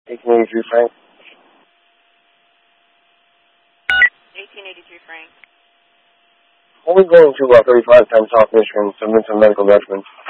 1883 Frank. 1883 Frank. Only going to 35 times South Michigan, submit some medical judgment.